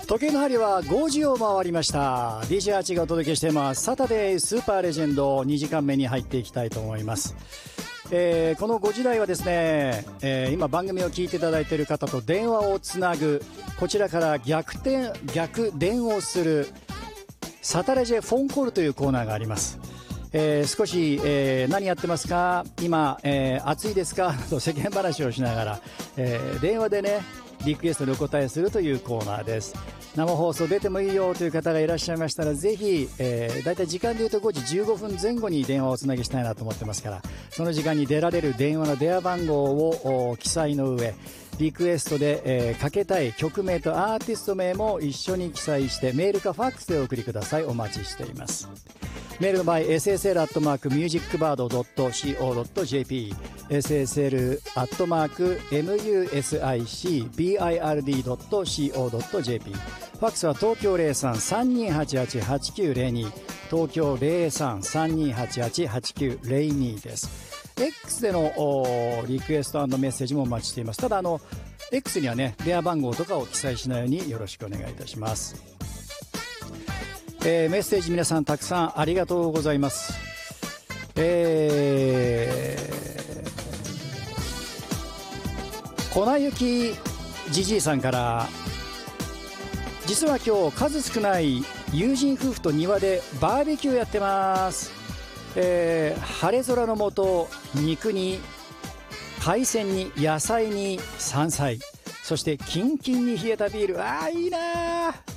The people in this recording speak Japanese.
時計の針は5時を回りました。 DJ アーチがお届けしていますサタデースーパーレジェンド2時間目に入っていきたいと思います。この5時台はですね、今番組を聞いていただいている方と電話をつなぐ、こちらから逆電をするサタレジェフォンコールというコーナーがあります。少し、何やってますか今、暑いですかと世間話をしながら、電話でねリクエストにお答えするというコーナーです。生放送出てもいいよという方がいらっしゃいましたら、ぜひ、だいたい時間でいうと5時15分前後に電話をつなぎしたいなと思ってますから、その時間に出られる電話の電話番号を記載の上、リクエストで、かけたい曲名とアーティスト名も一緒に記載して、メールかファックスでお送りください。お待ちしています。メールの場合 ssl@musicbird.co.jp ssl@musicbird.co.jp ファックスは東京 03-3288-8902 東京 03-3288-8902 です。 X でのリクエスト&メッセージもお待ちしています。ただX にはね電話番号とかを記載しないようによろしくお願いいたします。メッセージ皆さんたくさんありがとうございます。粉雪じじいさんから、実は今日数少ない友人夫婦と庭でバーベキューやってます。晴れ空の下、肉に海鮮に野菜に山菜、そしてキンキンに冷えたビール、いいな。